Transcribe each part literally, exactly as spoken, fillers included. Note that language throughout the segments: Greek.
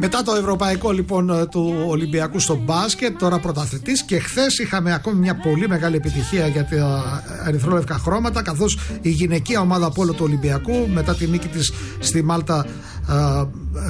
Μετά το ευρωπαϊκό λοιπόν του Ολυμπιακού στο μπάσκετ, τώρα πρωταθλητής, και χθες είχαμε ακόμη μια πολύ μεγάλη επιτυχία για τα ερυθρόλευκα χρώματα, καθώς η γυναικεία ομάδα πόλο του Ολυμπιακού μετά τη νίκη της στη Μάλτα α, α,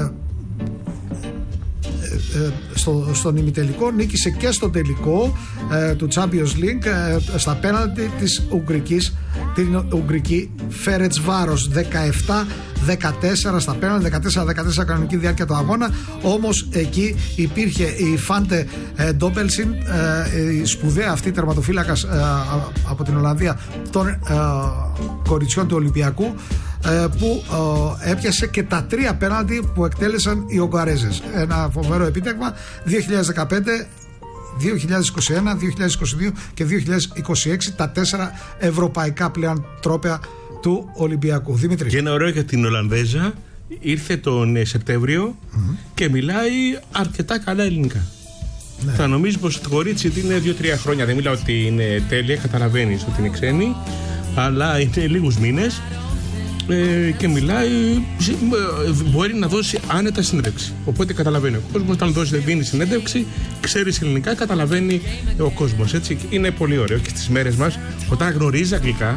Στο, στον ημιτελικό νίκησε και στο τελικό ε, του Champions League ε, στα πέναλτι της Ουγγρικής, την Ουγγρική Φέρετσβάρος, δεκαεπτά δεκατέσσερα στα πέναλτι, δεκατέσσερα δεκατέσσερα κανονική διάρκεια του αγώνα. Όμως εκεί υπήρχε η Φάντε ε, Ντόμπελσιν, ε, η σπουδαία αυτή τερματοφύλακας ε, από την Ολλανδία των ε, κοριτσιών του Ολυμπιακού, που ε, έπιασε και τα τρία πέναλτι που εκτέλεσαν οι Ουγγαρέζες. Ένα φοβερό επίτευγμα. δύο χιλιάδες δεκαπέντε, δύο χιλιάδες είκοσι ένα, δύο χιλιάδες είκοσι δύο και δύο χιλιάδες είκοσι έξι, τα τέσσερα ευρωπαϊκά πλέον τρόπαια του Ολυμπιακού. Δημήτρη. Και ένα ωραίο για την Ολλανδέζα, ήρθε τον Σεπτέμβριο mm-hmm. και μιλάει αρκετά καλά ελληνικά. Ναι. Θα νομίζει πως το κορίτσι είναι δύο τρία χρόνια. Δεν μιλάω ότι είναι τέλεια, καταλαβαίνεις ότι είναι ξένη, αλλά είναι λίγους μήνες. Ε, και μιλάει, μπορεί να δώσει άνετα συνέντευξη. Οπότε καταλαβαίνει ο κόσμος, όταν δώσει, δίνει συνέντευξη, ξέρει ελληνικά, καταλαβαίνει ο κόσμος. Έτσι. Είναι πολύ ωραίο και στις μέρες μας, όταν γνωρίζει αγγλικά,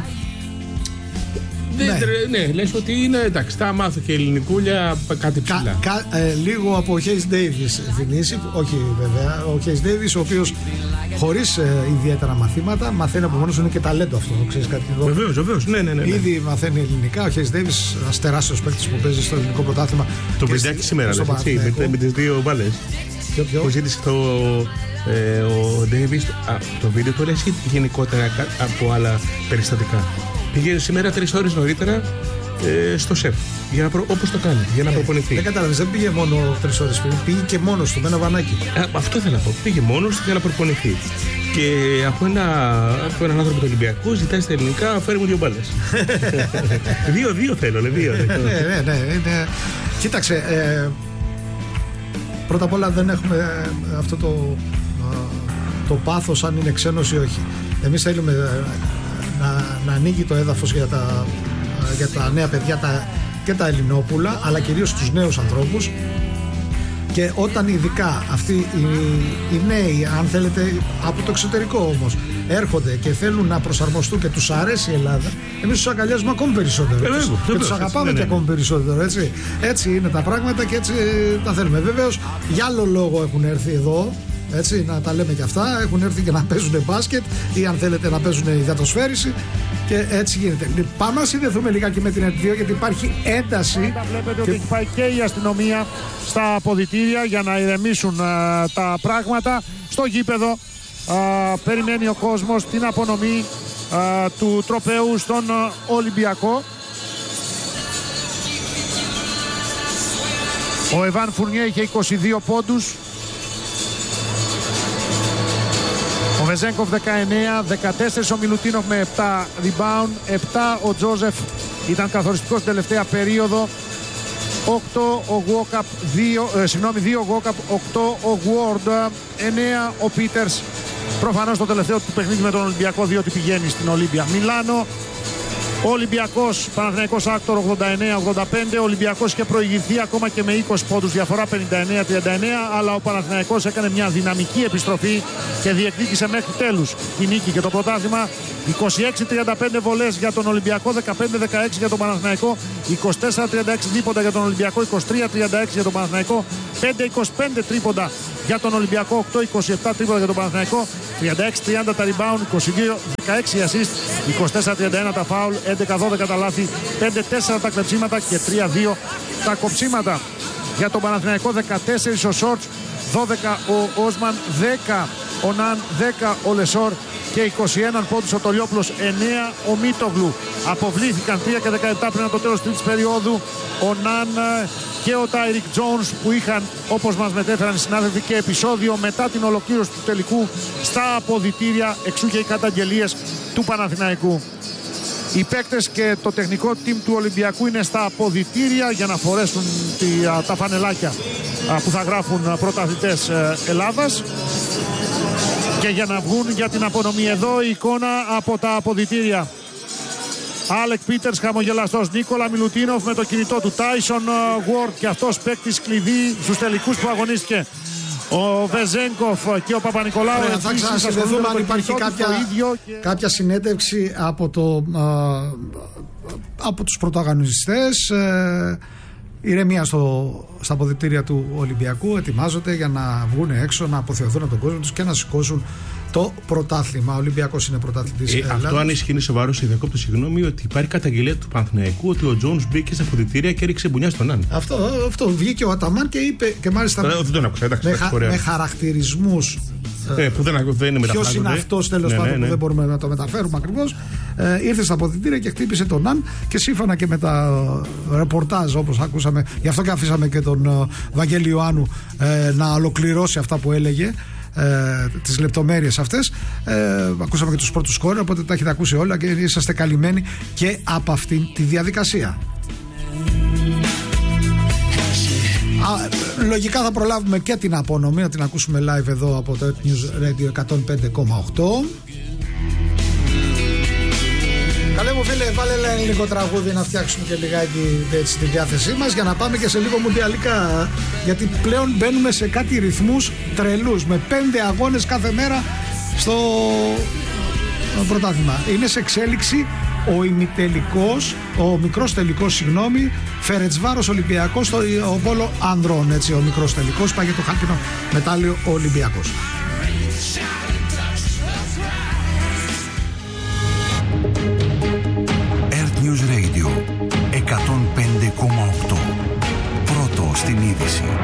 ναι, ναι, λες ότι είναι εντάξει, θα μάθω και ελληνικούλια κάτι ψηλά. Κα, κα, ε, λίγο από ο Hayes Davis Δημήση, όχι βέβαια, ο Hayes Davis, ο οποίος χωρίς ε, ιδιαίτερα μαθήματα μαθαίνει από μόνος του, είναι και ταλέντο αυτό, ξέρεις κάτι εδώ. Βεβαίως, βεβαίως, ναι, ναι, ναι, ναι. Ήδη μαθαίνει ελληνικά, ο Hayes Davis, ένας τεράστιος παίκτης που παίζει στο ελληνικό πρωτάθλημα. Το πεντάκι σήμερα, λες, έτσι, με, με τις δύο μπάλες. Ποιο, ποιο? Που ζήτησε το, ε, ο Davis, α, το βίντεο του λες ή γενικότερα από άλλα περιστατικά. Πήγε σήμερα τρεις ώρες νωρίτερα ε, στο ΣΕΦ, για να προ... όπως το κάνει, για να ε, προπονηθεί. Δεν κατάλαβες, δεν πήγε μόνο τρεις ώρες πριν, πήγε και μόνος του με ένα βανάκι. Α, αυτό θέλω να πω. Πήγε μόνος του για να προπονηθεί. Και από, ένα, από έναν άνθρωπο του Ολυμπιακού ζητάει στα ελληνικά, φέρει μου δύο μπάλες. δύο, δύο θέλω, λέει, δύο. ναι, ναι, ναι, ναι. Κοίταξε, ε, πρώτα απ' όλα δεν έχουμε αυτό το, το πάθος αν είναι ξένος ή όχι. Εμείς θέλουμε Να, να ανοίγει το έδαφος για τα, για τα νέα παιδιά τα, και τα Ελληνόπουλα, αλλά κυρίως τους νέους ανθρώπους. Και όταν ειδικά αυτοί οι, οι νέοι, αν θέλετε από το εξωτερικό όμως, έρχονται και θέλουν να προσαρμοστούν και τους αρέσει η Ελλάδα, εμείς τους αγκαλιάζουμε ακόμη περισσότερο. Ε, και τους αγαπάμε έτσι, και ακόμη περισσότερο. Έτσι. έτσι είναι τα πράγματα και έτσι τα θέλουμε. Βεβαίως για άλλο λόγο έχουν έρθει εδώ. Έτσι, να τα λέμε και αυτά. Έχουν έρθει και να παίζουν μπάσκετ ή αν θέλετε να παίζουν υδατοσφαίριση. Και έτσι γίνεται. Πάμε να συνδεθούμε λιγάκι με την ΕΡΤ δύο, γιατί υπάρχει ένταση. Βλέπετε και... ότι έχει πάει και η αστυνομία στα αποδυτήρια για να ηρεμήσουν α, τα πράγματα. Στο γήπεδο α, περιμένει ο κόσμος την απονομή α, του τροπαίου στον α, Ολυμπιακό. Ο Εβάν Φουρνιέ είχε είκοσι δύο πόντους. Ο Βεζέγκοφ δεκαεννέα, δεκατέσσερα ο Μιλουτίνοφ με επτά rebound, επτά ο Τζόζεφ ήταν καθοριστικός στην τελευταία περίοδο, οκτώ ο Γουόκαπ, δύο, ε, συγγνώμη, δύο ο Γουόκαπ, οκτώ ο Γουόρντ, εννέα ο Πίτερς, προφανώς το τελευταίο του παιχνίδι με τον Ολυμπιακό, διότι πηγαίνει στην Ολύμπια Μιλάνο. Ο Ολυμπιακός, Παναθηναϊκός Άκτορ ογδόντα εννέα ογδόντα πέντε. Ο Ολυμπιακός είχε προηγηθεί ακόμα και με είκοσι πόντους διαφορά, πενήντα εννέα τριάντα εννέα, αλλά ο Παναθηναϊκός έκανε μια δυναμική επιστροφή και διεκδίκησε μέχρι τέλους τη νίκη και το πρωτάθλημα. είκοσι έξι τριάντα πέντε βολές για τον Ολυμπιακό, δεκαπέντε δεκαέξι για τον Παναθηναϊκό, είκοσι τέσσερα τριάντα έξι δίποντα για τον Ολυμπιακό, είκοσι τρία τριάντα έξι για τον Παναθηναϊκό, πέντε είκοσι πέντε τρίποντα για τον Ολυμπιακό, οκτώ είκοσι επτά τρίποντα για τον Παναθηναϊκό, τριάντα έξι τριάντα τα rebound, είκοσι δύο δεκαέξι assist, είκοσι τέσσερα τριάντα ένα τα φάουλ, έντεκα δώδεκα τα λάθη, πέντε τέσσερα τα κλεψίματα και τρία δύο τα κοψίματα. Για τον Παναθηναϊκό δεκατέσσερα ο Σόρτς, δώδεκα ο Όσμαν, δέκα ο Ναν, δέκα ο Λεσόρ και είκοσι ένα πόντους ο Τολιόπουλος, εννέα ο Μίτογλου. Αποβλήθηκαν τρία και δεκαεπτά πριν από το τέλος της τρίτης περίοδου ο Ναν και ο Τάιρικ Τζόουνς, που είχαν, όπως μας μετέφεραν οι συνάδελφοι, και επεισόδιο μετά την ολοκλήρωση του τελικού στα αποδυτήρια, εξού και οι καταγγελίες του Παναθηναϊκού. Οι παίκτες και το τεχνικό team του Ολυμπιακού είναι στα αποδυτήρια για να φορέσουν τη, τα φανελάκια που θα γράφουν πρωταθλητές Ελλάδας και για να βγουν για την απονομή. Εδώ η εικόνα από τα αποδυτήρια. Άλεκ Πίτερς χαμογελαστός. Νίκολα Μιλουτίνοφ με το κινητό του. Τάισον Γουόρντ και αυτός παίκτης κλειδί στους τελικούς που αγωνίστηκε. Ο Βεζένκοφ και ο Παπα-Νικολάου. Ωραία, θα ξανασυνδεθούμε αν υπάρχει κάποια, και... κάποια συνέντευξη από, το, α, από τους πρωταγωνιστές. Ε, ηρεμία στο, στα αποδυτήρια του Ολυμπιακού. Ετοιμάζονται για να βγουν έξω, να αποθεωθούν από τον κόσμο τους και να σηκώσουν το πρωτάθλημα. Ο Ολυμπιακός είναι πρωταθλητής. Ε, αυτό αν ισχύει σοβαρό, διακόπτω συγγνώμη, ότι υπάρχει καταγγελία του Παναθηναϊκού ότι ο Τζόνς μπήκε στα αποδυτήρια και έριξε μπουνιά στον Άν. Αυτό, αυτό βγήκε ο Αταμάν και είπε. Και μάλιστα ε, δεν τον άκουσα, εντάξει, με, χα, με χαρακτηρισμούς. Ε, που δεν, δεν είναι ποιος είναι αυτός τέλος ναι, πάντων ναι, ναι. που δεν μπορούμε να το μεταφέρουμε ακριβώς. Ε, ήρθε στα αποδυτήρια και χτύπησε τον Αν και σύμφωνα και με τα ρεπορτάζ όπως ακούσαμε, γι' αυτό και αφήσαμε και τον uh, Βαγγέλη Ιωάννου ε, να ολοκληρώσει αυτά που έλεγε. Ε, τις λεπτομέρειες αυτές. Ε, ακούσαμε και τους πρώτους σκόρ, οπότε τα έχετε ακούσει όλα και είσαστε καλυμμένοι και από αυτήν τη διαδικασία. Α, λογικά θα προλάβουμε και την απονομή να την ακούσουμε live εδώ από το News Radio εκατόν πέντε κόμμα οκτώ. Καλέ μου φίλε, βάλε ένα ελληνικό τραγούδι να φτιάξουμε και λιγάκι έτσι τη διάθεσή μας για να πάμε και σε λίγο μουντιαλικά, γιατί πλέον μπαίνουμε σε κάτι ρυθμούς τρελούς με πέντε αγώνες κάθε μέρα στο πρωτάθλημα. Είναι σε εξέλιξη ο ημιτελικός, ο μικρός τελικός, συγγνώμη, Φερετσβάρος Ολυμπιακός στο Βόλο Ανδρών, έτσι, ο μικρός τελικός, πάει για το χάλκινο μετάλλιο ο Ολυμπιακός. News Radio εκατόν πέντε κόμμα οκτώ. Πρώτο στην είδηση.